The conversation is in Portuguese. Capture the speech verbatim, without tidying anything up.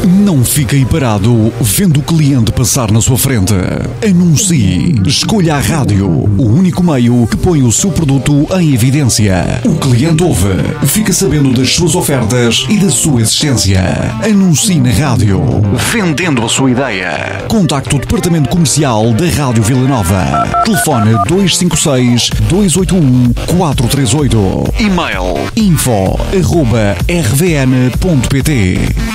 Não fique aí parado vendo o cliente passar na sua frente. Anuncie. Escolha a rádio, o único meio que põe o seu produto em evidência. O cliente ouve, fica sabendo das suas ofertas e da sua existência. Anuncie na rádio, vendendo a sua ideia. Contacte o departamento comercial da Rádio Vila Nova. Telefone dois cinco seis, dois oito um, quatro três oito. E-mail info arroba r v n ponto p t.